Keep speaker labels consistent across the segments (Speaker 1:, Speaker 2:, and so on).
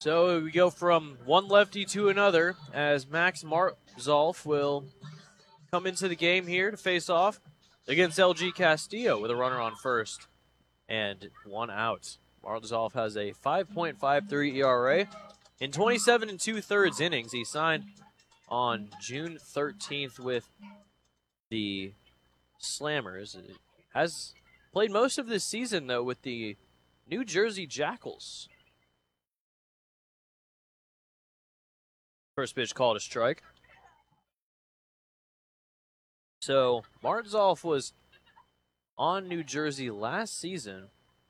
Speaker 1: So we go from one lefty to another as Max Marzolf will come into the game here to face off against LG Castillo with a runner on first and one out. Marzolf has a 5.53 ERA. In 27 and 2/3 innings, he signed on June 13th with the Slammers. Has played most of this season, though, with the New Jersey Jackals. First pitch called a strike. So Marzolf was on New Jersey last season.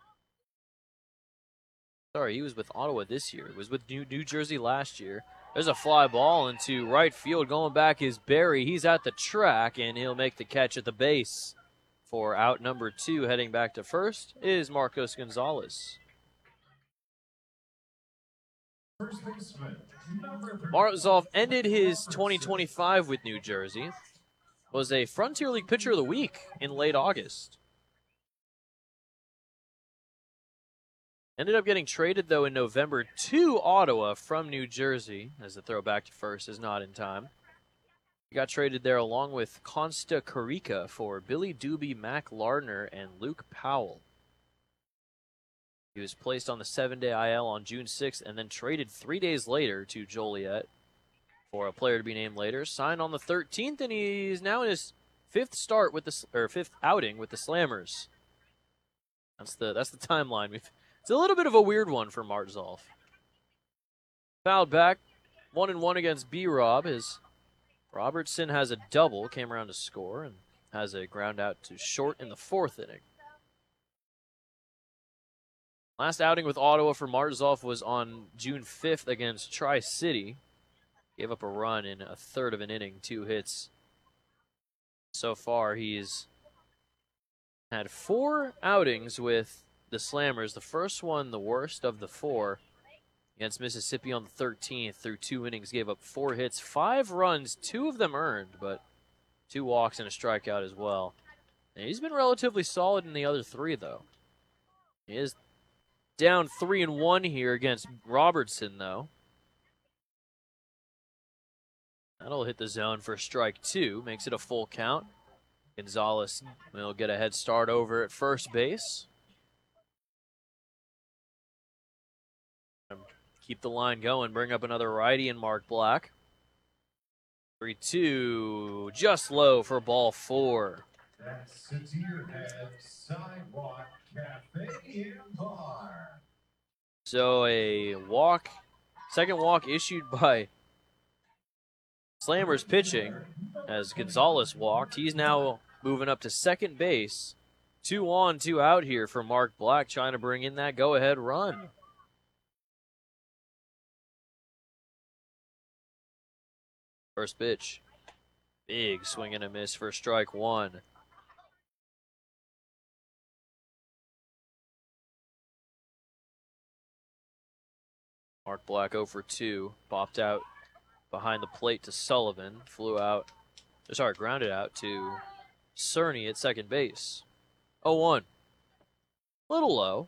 Speaker 1: Sorry, he was with Ottawa this year. He was with New Jersey last year. There's a fly ball into right field. Going back is Barry. He's at the track, and he'll make the catch at the base. For out number 2, heading back to first, is Marcos Gonzalez. Marzolf ended his 2025 with New Jersey. Was a Frontier League Pitcher of the Week in late August. Ended up getting traded, though, in November to Ottawa from New Jersey, as the throw back to first is not in time. He got traded there along with Consta Carica for Billy Doobie, Mac Lardner, and Luke Powell. He was placed on the 7-day IL on June 6th and then traded 3 days later to Joliet for a player to be named later. Signed on the 13th, and he's now in his fifth outing with the Slammers. That's the timeline. It's a little bit of a weird one for Marzolf. Fouled back, 1-1 against B-Rob. His Robertson has a double, came around to score, and has a ground out to short in the 4th inning. Last outing with Ottawa for Marzolf was on June 5th against Tri-City. Gave up a run in a third of an inning, 2 hits. So far, he's had 4 outings with the Slammers. The first one, the worst of the 4, against Mississippi on the 13th. Through 2 innings, gave up 4 hits, 5 runs, 2 of them earned, but 2 walks and a strikeout as well. And he's been relatively solid in the other 3, though. He is down 3-1 here against Robertson, though. That'll hit the zone for strike 2, makes it a full count. Gonzalez will get a head start over at first base. Keep the line going, bring up another righty in Mark Black. 3-2, just low for ball 4.
Speaker 2: That's Satir Head Sidewalk Cafe and Bar.
Speaker 1: So a walk, second walk issued by Slammers pitching as Gonzalez walked. He's now moving up to second base. 2 on, 2 out here for Mark Black, trying to bring in that go-ahead run. First pitch. Big swing and a miss for strike 1. Mark Black 0 for 2. Popped out behind the plate to Sullivan. Grounded out to Cerny at second base. 0-1. Little low.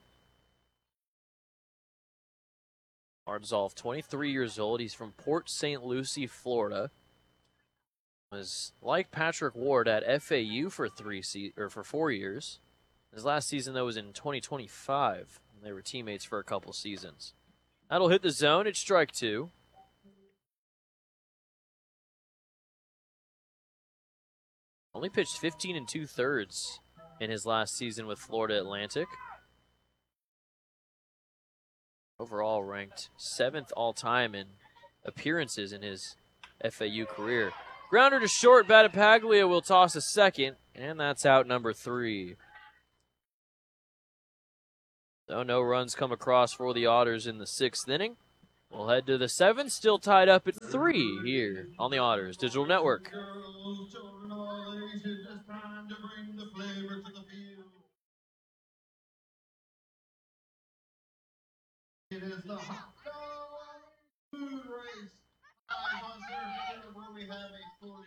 Speaker 1: Marzolf, 23 years old. He's from Port St. Lucie, Florida. Was like Patrick Ward at FAU for 4 years. His last season, though, was in 2025. They were teammates for a couple seasons. That'll hit the zone. It's strike 2. Only pitched 15 and 2/3 in his last season with Florida Atlantic. Overall ranked 7th all-time in appearances in his FAU career. Grounder to short, Battipaglia will toss a second, and that's out number 3. So no runs come across for the Otters in the 6th inning. We'll head to the 7th, still tied up at 3 here on the Otters Digital Network.
Speaker 2: It is the hot dog food race. Where we have a 40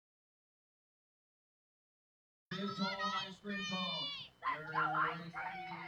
Speaker 2: Big tall ice cream cone.